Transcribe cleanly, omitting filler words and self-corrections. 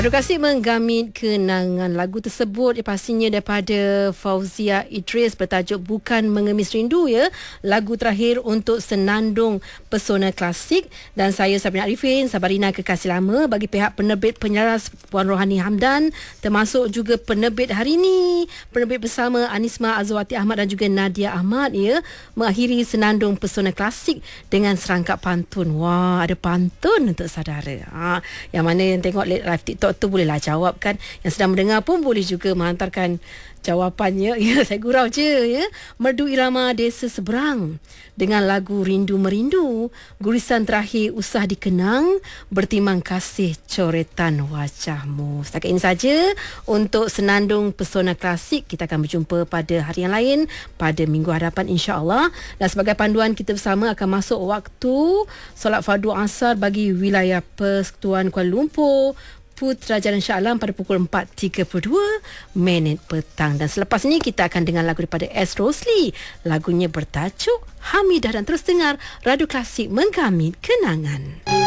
Edukasi menggamit kenangan. Lagu tersebut pastinya daripada Fauzia Idris bertajuk Bukan Mengemis Rindu ya. Lagu terakhir untuk Senandung Pesona Klasik. Dan saya Sabrina Arifin, Sabarina Kekasih Lama, bagi pihak penerbit penyaras Puan Rohani Hamdan, termasuk juga penerbit hari ini, penerbit bersama Anisma Azwati Ahmad dan juga Nadia Ahmad ya, mengakhiri Senandung Pesona Klasik dengan serangkap pantun. Wah, ada pantun untuk saudara. Yang mana yang tengok live TikTok tu bolehlah jawab kan. Yang sedang mendengar pun boleh juga menghantarkan jawapannya. Ya, saya gurau je ya. Merdu irama Desa Seberang dengan lagu Rindu Merindu. Gurisan terakhir Usah Dikenang, Bertimang Kasih Coretan Wajahmu. Setakat ini saja untuk Senandung Pesona Klasik. Kita akan berjumpa pada hari yang lain pada minggu hadapan insya-Allah. Dan sebagai panduan, kita bersama akan masuk waktu solat fardu asar bagi wilayah Persekutuan Kuala Lumpur Putrajaya Shah Alam pada pukul 4.32 petang. Dan selepas ini kita akan dengar lagu daripada S. Rosli. Lagunya bertajuk Hamidah, dan terus dengar Radio Klasik Menggamit Kenangan.